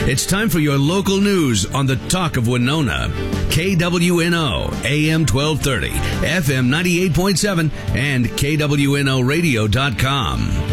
It's time for your local news on the Talk of Winona. KWNO, AM 1230, FM 98.7, and KWNOradio.com.